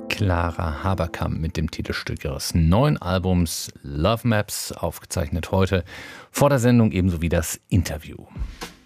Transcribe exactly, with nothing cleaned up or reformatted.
Clara Haberkamp mit dem Titelstück ihres neuen Albums Love Maps, aufgezeichnet heute vor der Sendung, ebenso wie das Interview.